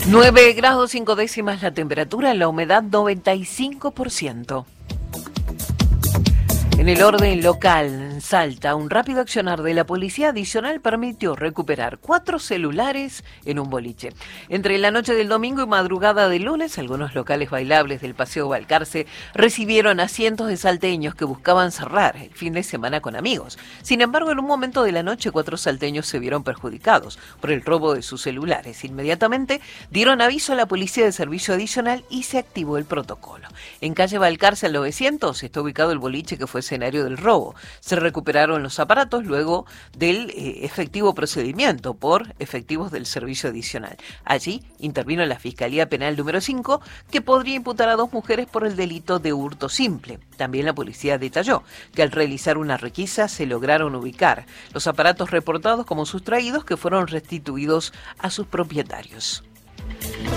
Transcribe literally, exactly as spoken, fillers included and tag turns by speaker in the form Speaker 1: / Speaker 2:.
Speaker 1: nueve grados cinco décimas la temperatura, la humedad noventa y cinco por ciento. En el orden local, en Salta, un rápido accionar de la policía adicional permitió recuperar cuatro celulares en un boliche. Entre la noche del domingo y madrugada del lunes, algunos locales bailables del Paseo Balcarce recibieron a cientos de salteños que buscaban cerrar el fin de semana con amigos. Sin embargo, en un momento de la noche, cuatro salteños se vieron perjudicados por el robo de sus celulares. Inmediatamente dieron aviso a la policía de servicio adicional y se activó el protocolo. En calle Balcarce al novecientos está ubicado el boliche que fue escenario del robo. Se recuperaron los aparatos luego del eh, efectivo procedimiento por efectivos del servicio adicional. Allí intervino la Fiscalía Penal número cinco, que podría imputar a dos mujeres por el delito de hurto simple. También la policía detalló que al realizar una requisa se lograron ubicar los aparatos reportados como sustraídos, que fueron restituidos a sus propietarios.